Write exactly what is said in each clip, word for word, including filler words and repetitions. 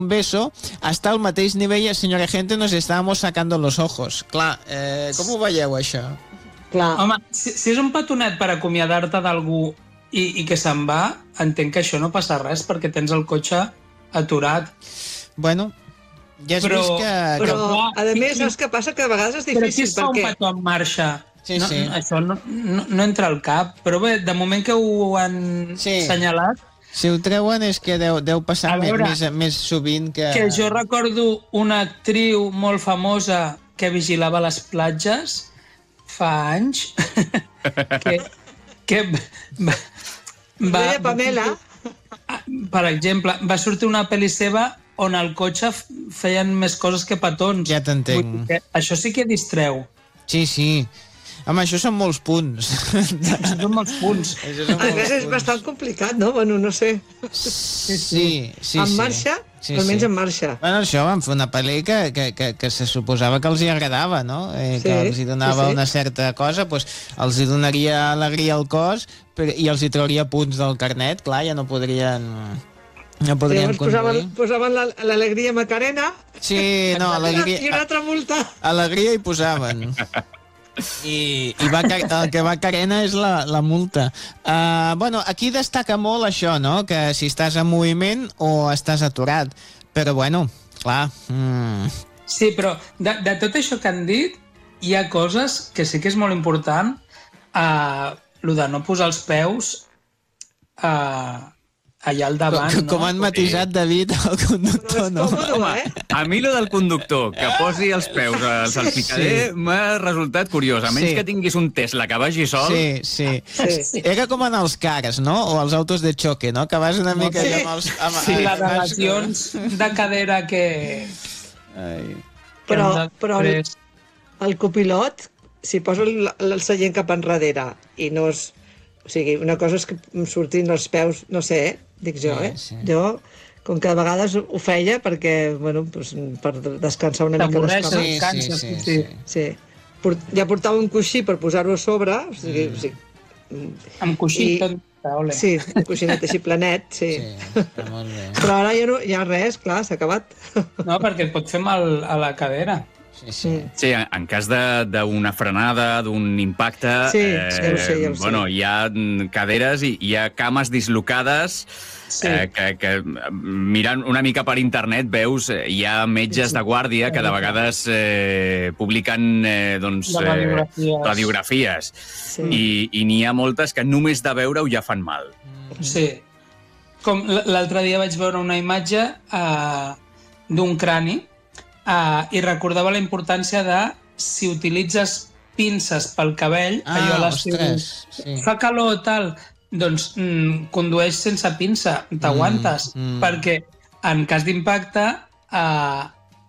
un beso, hasta al mateix nivell, el señor agente nos estábamos sacando los ojos. Clar, eh, com ho veieu, això? Clar. Home, si, si és un petonet per acomiadar-te d'algú i, i que se'n va, entenc que això no passa res perquè tens el cotxe aturat. Bueno, ja has Però- vist que... Però, que... a més, saps què passa? Que a vegades és Però si difícil, es fa un perquè... petó en marxa, Sí, no, sí. això no, no, no entra al cap. Però bé, de moment que ho han Sí. assenyalat, Si ho treuen és que deu, deu passar A veure, més, més sovint que... que jo recordo una actriu molt famosa que vigilava les platges fa anys, que, que va, va, Deia Pamela. per exemple, va sortir una pel·li seva on al cotxe f- feien més coses que petons. Ja t'entenc. Vull dir que Això sí que distreu. Sí, sí. Home, això són molts punts. Això són molts punts. Això són A molts més, és punts. bastant complicat, no? Bueno, no sé. Sí, sí, sí. En marxa, Sí, almenys sí. en marxa. Bueno, això van fer una pel·li que, que, que, que se suposava que els hi agradava, no? Eh, que Sí, els hi donava sí, sí. una certa cosa, doncs els hi donaria alegria al cos però, i els hi trauria punts del carnet, clar, ja no podrien... No podrien Llavors posaven, conduir. posaven la- l'alegria Macarena Sí, no, i una alegria, altra multa. alegria hi posaven. I, i va, el que va carena és la, la multa. Uh, bueno, aquí destaca molt això, no? Que si estàs en moviment o estàs aturat. Però bueno, clar... Mm, Sí, però de, de tot això que han dit, hi ha coses que sí que és molt important. Uh, lo de no posar els peus uh, allà al davant, com, no? com han matisat, David, el conductor, no? Còmode, eh? A mi lo del conductor, que posi els peus al salpicader, m'ha resultat curiós. A menys Sí. que tinguis un Tesla que vagi sol... Sí, sí. Sí. Era com en els cars, no? O els autos de xoque, no? Que vas una mica Sí. allà amb els... Amb, Sí, ai, les vas- relacions de cadera que... Ai. que Però, han però el, després- el copilot, si posa el, el seient cap enrere i no és... O sigui, una cosa és que em surtin els peus, no sé, eh? Dic jo, Sí, eh? sí. Jo, com que a vegades ho feia perquè, bueno, doncs, per descansar una mica T'avorreixes, l'estómac. Sí, sí, canses, sí, sí. sí. Sí. Port, ja portava un coixí per posar-ho a sobre, o sigui, Mm. o sigui, Amb coixí I- tot. Ole. sí, un coixinet així planet, sí. Sí, està molt bé. Però ara ja no hi ha res, clar, s'ha acabat. No, perquè et pot fer mal a la cadera. Sí, sí. Sí, en en cas de- d'una frenada, d'un impacte... Sí, ja ho sé, ja ho sé. Bueno, hi ha mm, caderes i hi ha cames dislocades Sí. eh, que, que mirant una mica per internet veus, eh, hi ha metges de guàrdia que de vegades eh, publiquen eh, doncs, De radiografies. eh, radiografies. Sí. I, i n'hi ha moltes que només de veure-ho ja fan mal. Sí. Com l- l'altre dia vaig veure una imatge uh, d'un crani uh, i recordava la importància de si utilitzes pinces pel cabell, Ah, allò a l'estiu, ostres, sí. fa calor tal, doncs mm, condueix sense pinça, t'aguantes, Mm, mm. perquè en cas d'impacte uh,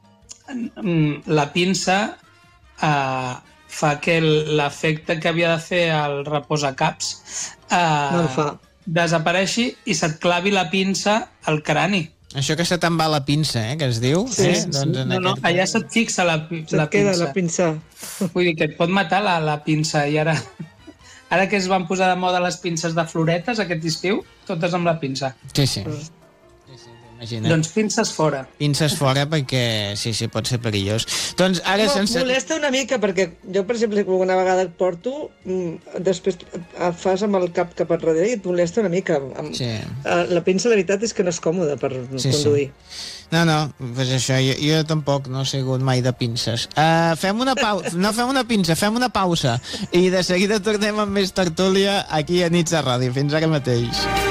la pinça uh, fa que el- l'efecte que havia de fer el reposacaps uh, No el fa. desapareixi i se't clavi la pinça al crani. Això que se te'n va la pinça, eh, que es diu. Sí, eh? sí, sí. Doncs en No, no, aquest allà cas- se't fixa la, pi- Se't la queda pinça. la pinça. Vull dir que et pot matar la, la pinça i ara... Ara que es van posar de moda les pinces de floretes aquest estiu, totes amb la pinça. Sí, sí. sí, sí imagina't. Doncs pinces fora. Pinces fora perquè sí, sí, pot ser perillós. Doncs ara No, sense... molesta una mica, perquè jo, per exemple, si alguna vegada et porto, mm, després et fas amb el cap cap enrere i et molesta una mica. Amb- Sí. Eh, La pinça, la veritat, és que no és còmode per Sí, conduir. sí. No, no, pues això, jo, jo tampoc no he sigut mai de pinces. Uh, fem una pausa, no fem una pinça, fem una pausa i de seguida tornem amb més tertúlia aquí a Nits a Ràdio. Fins ara mateix.